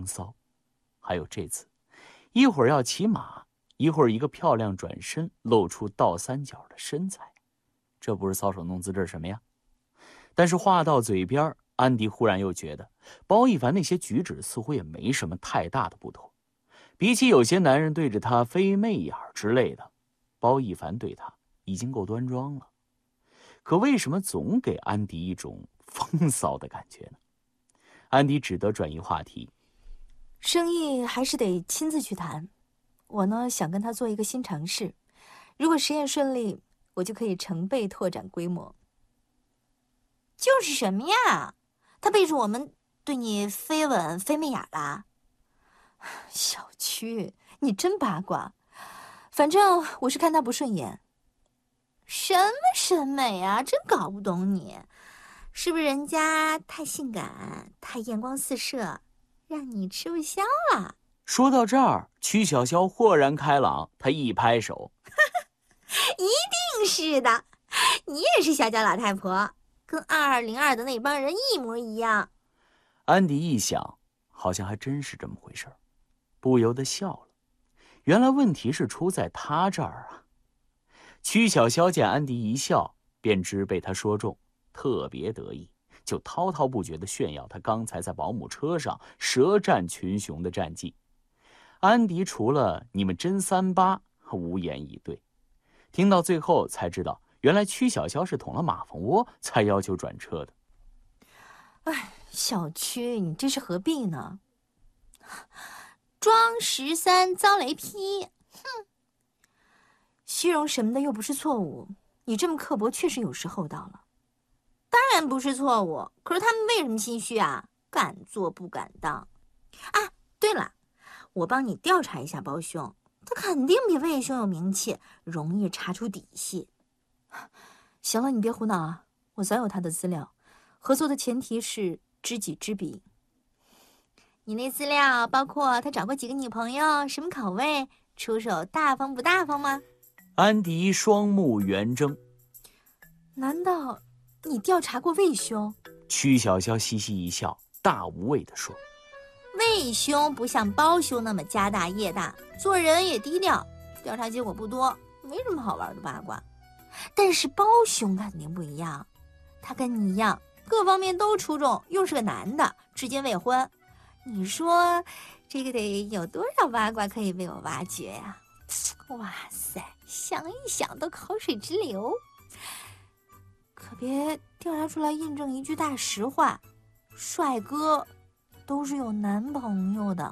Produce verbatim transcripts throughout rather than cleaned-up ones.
风骚。还有这次，一会儿要骑马，一会儿一个漂亮转身，露出倒三角的身材，这不是搔首弄姿，这是什么呀？但是话到嘴边，安迪忽然又觉得包奕凡那些举止似乎也没什么太大的不妥。比起有些男人对着他飞媚眼之类的，包奕凡对他已经够端庄了。可为什么总给安迪一种风骚的感觉呢？安迪只得转移话题。 生意还是得亲自去谈。我呢，想跟他做一个新尝试。如果实验顺利，我就可以成倍拓展规模。 就是什么呀？他背着我们对你飞吻飞媚眼了？ 小区，你真八卦。反正我是看他不顺眼。 什么审美啊？真搞不懂你。是不是人家太性感，太艳光四射，让你吃不消了？ 说到这儿，曲筱绡豁然开朗，她一拍手： 一定是的，你也是小脚老太婆，跟二二零二的那帮人一模一样。 安迪一想，好像还真是这么回事儿，不由得笑了。原来问题是出在他这儿啊。曲筱绡见安迪一笑，便知被他说中，特别得意，就滔滔不绝地炫耀他刚才在保姆车上舌战群雄的战绩。安迪除了你们真三八，无言以对。听到最后才知道，原来曲筱绡是捅了马蜂窝才要求转车的。 哎，小曲，你这是何必呢？ 庄十三遭雷劈，哼！ 虚荣什么的又不是错误，你这么刻薄确实有失厚道了。 当然不是错误，可是他们为什么心虚啊？敢做不敢当。啊，对了，我帮你调查一下包兄，他肯定比魏兄有名气，容易查出底细。 行了，你别胡闹啊！我早有他的资料，合作的前提是知己知彼。 你那资料包括他找过几个女朋友，什么口味，出手大方不大方吗？ 安迪双目圆睁。 难道你调查过魏兄？ 曲筱绡嘻嘻一笑，大无畏地说： 魏兄不像包兄那么家大业大，做人也低调，调查结果不多，没什么好玩的八卦。但是包兄肯定不一样，他跟你一样，各方面都出众，又是个男的，至今未婚。你说这个得有多少八卦可以被我挖掘呀？哇塞，想一想都口水直流。 可别调查出来印证一句大实话，帅哥都是有男朋友的。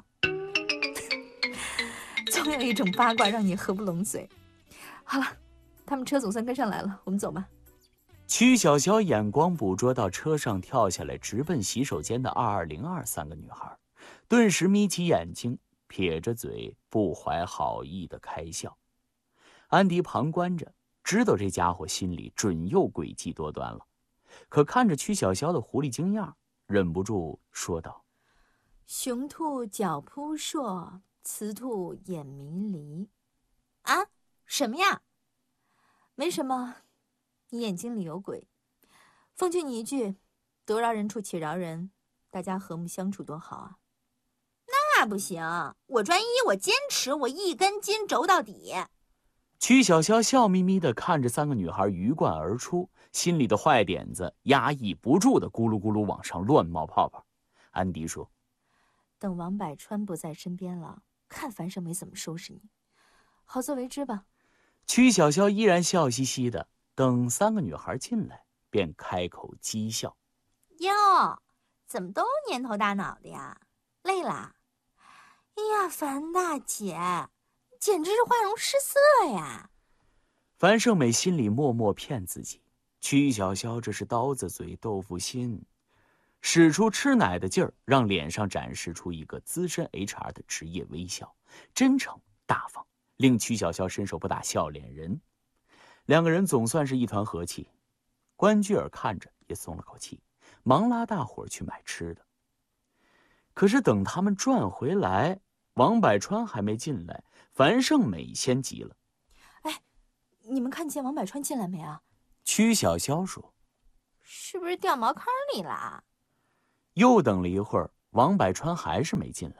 总有一种八卦让你合不拢嘴。好了，他们车总算跟上来了，我们走吧。 曲筱绡眼光捕捉到车上跳下来直奔洗手间的二二零二三个女孩，顿时眯起眼睛，撇着嘴，不怀好意的开笑。安迪旁观着，知道这家伙心里准又诡计多端了，可看着曲筱绡的狐狸精样，忍不住说道： 雄兔脚扑朔，雌兔眼迷离。 啊，什么呀？ 没什么，你眼睛里有鬼。奉劝你一句，得饶人处且饶人，大家和睦相处多好啊。 那不行，我专一，我坚持，我一根筋轴到底。 曲筱绡笑眯眯地看着三个女孩鱼贯而出，心里的坏点子压抑不住的咕噜咕噜往上乱冒泡泡。安迪说： 等王百川不在身边了，看樊胜美怎么收拾你。好自为之吧。 曲筱绡依然笑嘻嘻的，等三个女孩进来，便开口讥笑： 哟，怎么都蔫头大脑的呀？累啦？哎呀，樊大姐，简直是花容失色呀！ 樊胜美心里默默骗自己，曲筱绡这是刀子嘴豆腐心，使出吃奶的劲儿，让脸上展示出一个资深 H R 的职业微笑，真诚大方，令曲筱绡伸手不打笑脸人。两个人总算是一团和气，关雎尔看着也松了口气，忙拉大伙儿去买吃的。可是等他们转回来，王百川还没进来，樊胜美先急了： 哎，你们看见王百川进来没啊？ 曲筱绡说： 是不是掉茅坑里了？ 又等了一会儿，王百川还是没进来。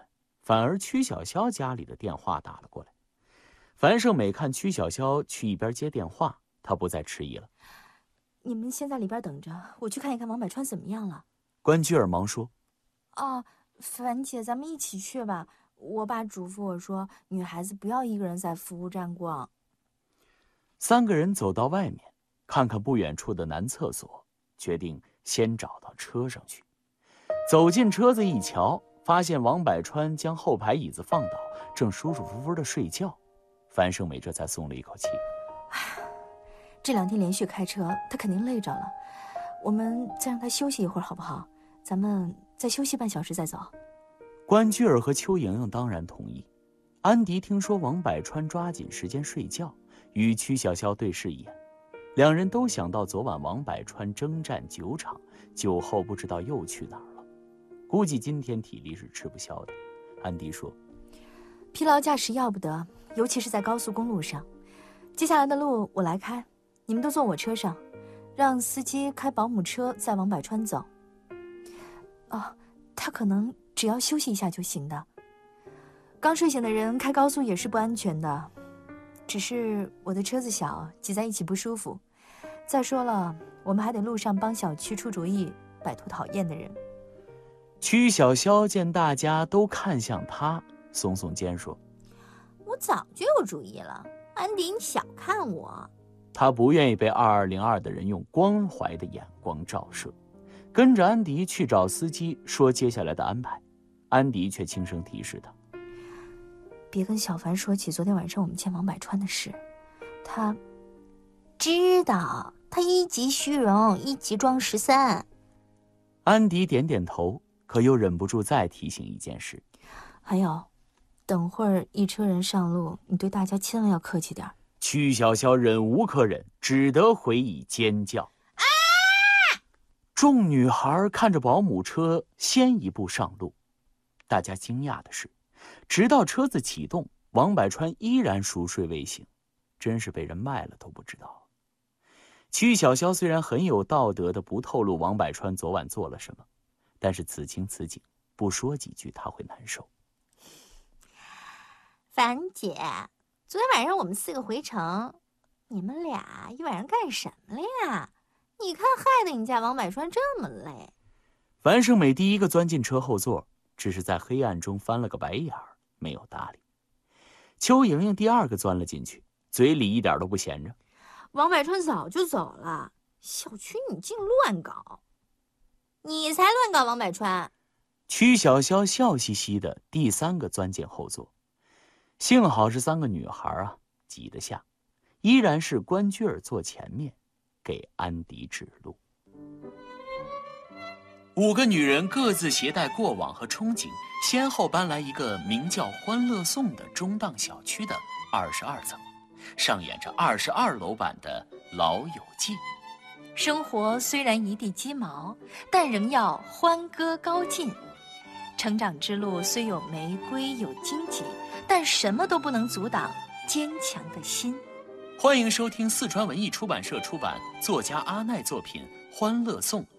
反而曲小潇家里的电话打了过来。樊胜美看曲小潇去一边接电话，她不再迟疑了。 你们先在里边等着，我去看一看王百川怎么样了。 关雎尔忙说： 哦，樊姐，咱们一起去吧。我爸嘱咐我说，女孩子不要一个人在服务站逛。 三个人走到外面，看看不远处的男厕所，决定先找到车上去。走进车子一瞧，发现王百川将后排椅子放倒，正舒舒服服的睡觉。樊胜美这才松了一口气。 这两天连续开车，他肯定累着了。我们再让他休息一会儿好不好？咱们再休息半小时再走。 关雎尔和邱莹莹当然同意。安迪听说王百川抓紧时间睡觉，与曲小潇对视一眼，两人都想到昨晚王百川征战酒场，酒后不知道又去哪儿了，估计今天体力是吃不消的。安迪说： 疲劳驾驶要不得，尤其是在高速公路上。接下来的路我来开，你们都坐我车上，让司机开保姆车载王百川走。哦，他可能只要休息一下就行的。刚睡醒的人开高速也是不安全的，只是我的车子小，挤在一起不舒服。再说了，我们还得路上帮小区出主意，摆脱讨厌的人。 曲小潇见大家都看向他，耸耸肩说： 我早就有主意了，安迪，你小看我。 他不愿意被二二零二的人用关怀的眼光照射，跟着安迪去找司机说接下来的安排。安迪却轻声提示他： 别跟小凡说起昨天晚上我们见王百川的事，他知道，他一级虚荣，一级装十三。 安迪点点头，可又忍不住再提醒一件事： 还有，等会儿一车人上路，你对大家千万要客气点。 曲小潇忍无可忍，只得回以尖叫。啊！众女孩看着保姆车先一步上路，大家惊讶的是，直到车子启动，王百川依然熟睡未醒，真是被人卖了都不知道。曲小潇虽然很有道德的不透露王百川昨晚做了什么，但是此情此景，不说几句他会难受。 樊姐，昨天晚上我们四个回城，你们俩一晚上干什么了呀？你看害得你家王百川这么累。 樊胜美第一个钻进车后座，只是在黑暗中翻了个白眼儿，没有搭理。邱莹莹第二个钻了进去，嘴里一点都不闲着。 王百川早就走了，小区你净乱搞。 你才乱搞王百川。 曲小潇笑嘻嘻的第三个钻进后座，幸好是三个女孩啊，挤得下，依然是关雎尔坐前面，给安迪指路。五个女人各自携带过往和憧憬，先后搬来一个名叫欢乐颂的中档小区的二十二层，上演着二十二楼版的《老友记》。 生活虽然一地鸡毛，但仍要欢歌高进。成长之路虽有玫瑰有荆棘，但什么都不能阻挡坚强的心。 欢迎收听四川文艺出版社出版作家阿奈作品《欢乐颂》